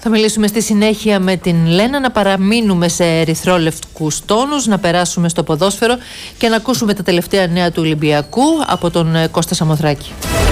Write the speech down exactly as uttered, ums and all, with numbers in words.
Θα μιλήσουμε στη συνέχεια με την Λένα, να παραμείνουμε σε ερυθρόλευκους τόνους, να περάσουμε στο ποδόσφαιρο και να ακούσουμε τα τελευταία νέα του Ολυμπιακού από τον Κώστα Σαμοθράκη.